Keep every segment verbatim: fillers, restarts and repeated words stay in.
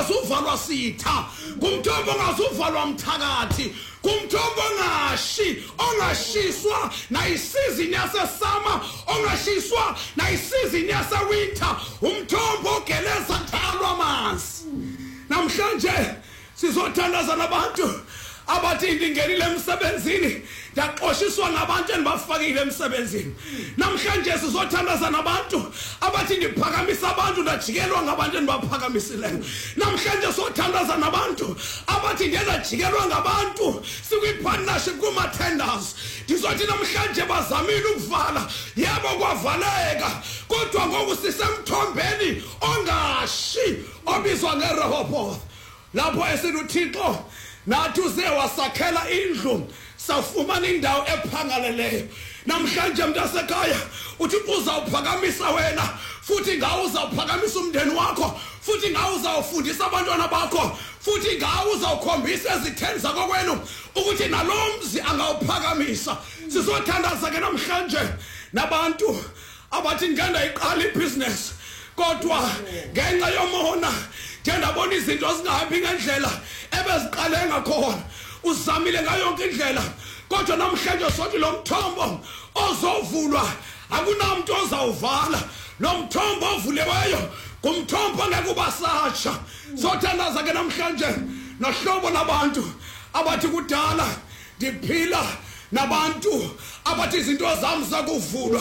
ongazuvalwa sitha, ngumthombo ongazuvalwa mthakathi, ngumthombo ongashi, ongashiswa nayisizini yasesama, ongashiswa nayisizini yasewinter, umthombo ogeleza njalo amanzi. Namhlanje sizothandaza nabantu abathi ndingenile emsebenzini ndaxoshiswa ngabantu endibafakile emsebenzini. Namhlanje sizothandaza nabantu abathi ndiphakamisa abantu ndajikelwa ngabantu endibaphakamisileyo. Namhlanje sizothandaza nabantu abathi ndiyendajikelwa ngabantu sikwi-partnership kuma-tenders. Ndizothi namhlanje bazamile ukuvala, yebo kwavaleka, kodwa ngoku sisemthombeni ongashi obizwa ngeRehoboth. Lapho esithi uThixo nathi uze wasakhela indlu safumana indawo ephangaleleyo. Namhlanje mntasekhaya uThixo uzawuphakamisa wena, futhi ngawo uzawuphakamisa umndeni wakho, futhi ngawo uzawufundisa abantwana bakho, futhi ngawo uzawukhombisa ezitheni zakokwenu ukuthi nalomzi angawuphakamisa. Sizothandaza ke namhlanje nabantu abathi ngenda iqala ibhizinesi kodwa ngenxa yomona ndiyabona izinto zingahambi ngendlela ebeziqale ngakhona. Uzamile ngayo yonke indlela kodwa namhlanje sothi lo mthombo ozovulwa akunamuntu ozawuvala. Lo mthombo ovuleweyo ngumthombo ngeke ubasatsha. Sothandaza ke namhlanje nohlobo labantu abathi kudala ndiphila nabantu abathi izinto zami zakuvulwa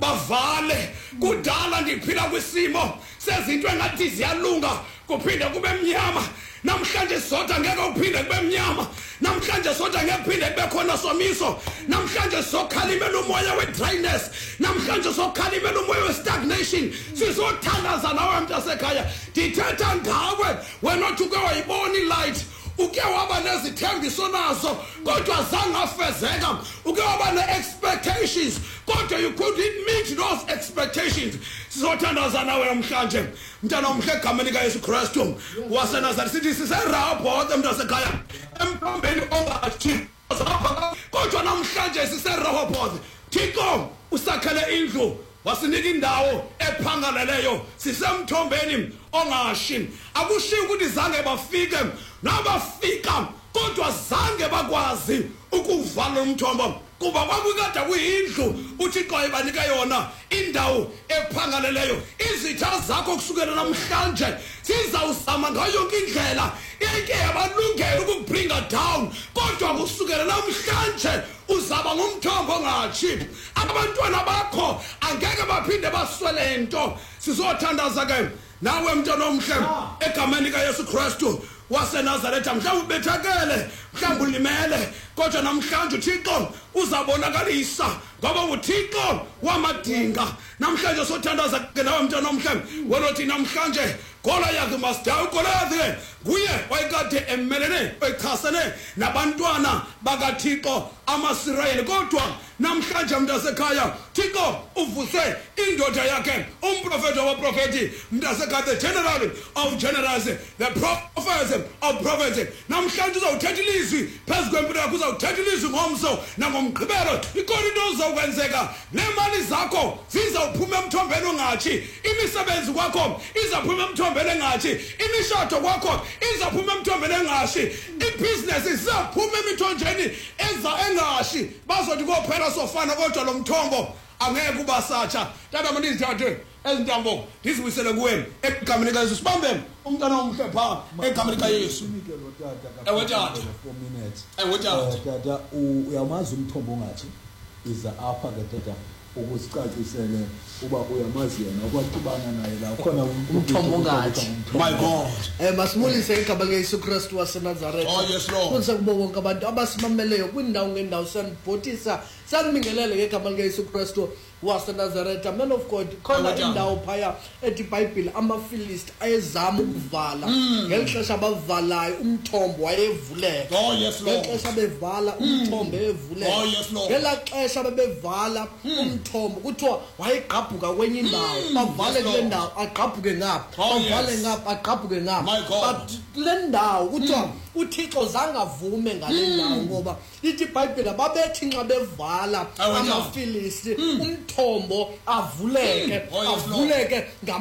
bavale. Kudala ndiphila kwisimo sezinto engathi ziyalunga kuphinde kube mnyama. Namhlanje sodwa ngeke uphinde kube mnyama. Namhlanje sodwa ngeke kuphinde kube khona somiso. Namhlanje sokhalimela umoya we-dryness. Namhlanje sokhalimela umoya we-stagnation. Sizothandaza nawe mntasekhaya. Ndithetha ngawe wena othi uke wayibona ilight, uke waba nezithembiso nazo kodwa zangafezeka, uke waba ne-expectations kodwa you couldn't meet those expectations. Sizothandaza nawe namhlanje mntana omhle egameni kaYesu Kristu waseNazaretha. Sithi siseRehoboth mntasekhaya emthombeni ongashi, kodwa namhlanje siseRehoboth. Thixo usakhele indlu wasinika indawo ephangaleleyo, sisemthombeni ongashi. Akushiyo ukuthi zange bafike, nabafika kodwa zange bakwazi ukuvala umthombo kuba kwakukade kuyindlu uThixo ebanika yona indawo ephangaleleyo. Izitha zakho kusukela namhlanje sizawuzama ngayo yonke indlela ike yabalungela ukubringa down, kodwa kusukela namhlanje uzaba ngumthombo ongashi. Abantwana bakho angeke baphinde baswele into. Sizothandaza ke nawe mntwana omhle egameni kaYesu Kristu waseNazaretha. Mhlawumbe ubethakele, mhlawumbe ulimele, kodwa namhlanje uThixo uzabonakalisa ngoba uThixo wamadinga. Namhlanje sothandaza ke nawe mntwana omhle wena othi namhlanje gola yakhe masdawu kolade kuye wayekade emelene echasene nabantwana bakaThixo amaSirayeli. Kodwa namhlanje mntasekhaya Thixo uvuse indoda yakhe umprofeti wabaprofeti, mntasekhaya the general of generals, the prophet of prophets. Namhlanje uzawuthetha ilizwi phezu kwempilo yakho, uzawuthetha ilizwi ngomso nangomgqibelo. Ikhona into ozokwenzeka, nemali zakho zizawuphuma emthombeni ongashi, imisebenzi kwakho izaphuma emthombeni engashi, imishado kwakho izaphuma emthombeni engashi, ibhizinesi izaphuma emithonjeni eza engashi. Bazothi kophela sofana kodwa lo mthombo angeke ubasatsha. Tata mani ndithathe ezintambo ndizibuyisele kuwena egameni kaYesu. Sibambe umntana omhle pha egameni kaYesu. Ewe tata, ewe tata, tata uyamazi umthombo ongathi iza apha ke tata ukusicacisele uba uyamazi yena ukwaqhubana naye la khona umthombo ongathi. My God. Eh masimulise igama likaYesu Kristu waseNazaretha. Oh yes Lord. Kunse kubo bonke abantu abasimameleyo kwindawo ngendawo sanibhotisa sanibingelele ngegama likaYesu Kristu waseNazaretha. Man of God, khona indawo phaya ethi iBhayibhile amaFilisti ayezama ukuvala, ngelixesha abavalayo umthombo wayevuleka. Oh yes Lord. Ngelixesha bevala umthombo evuleka. Oh yes Lord. Ngelaxesha bebevala umthombo kuthiwa wayegqabhuka kwenye indawo, bavale kule ndawo agqabhuke ngapha, bavale ngapha agqabhuke ngapha. But le ndawo kuthiwa uThixo zange avume ngale ndawo ngoba ithi iBhayibhile babethi nxa bevala amaFilisti umthombo avuleke, avuleke.